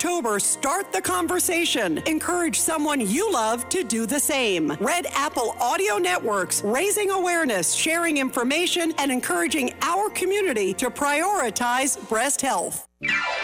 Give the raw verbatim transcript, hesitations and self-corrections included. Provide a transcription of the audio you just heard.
October, start the conversation. Encourage someone you love to do the same. Red Apple Audio Networks, raising awareness, sharing information, and encouraging our community to prioritize breast health.